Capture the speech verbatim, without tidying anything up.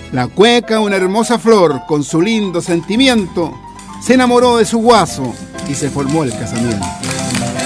La cueca, una hermosa flor, con su lindo sentimiento, se enamoró de su guaso y se formó el casamiento.